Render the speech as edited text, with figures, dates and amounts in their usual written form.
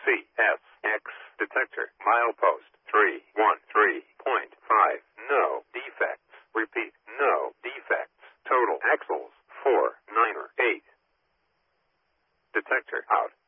CSX detector. Milepost 313.5. No defects. Repeat, no defects. Total axles 498. Detector out.